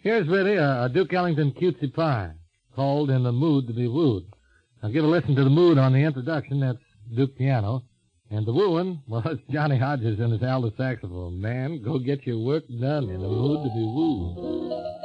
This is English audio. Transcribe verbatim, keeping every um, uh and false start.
Here's really a, a Duke Ellington cutesy pie called In the Mood to Be Wooed. Now give a listen to the mood on the introduction. That's Duke piano. And the wooing, well, it's Johnny Hodges and his alto saxophone. Man, go get your work done in the mood to be wooed.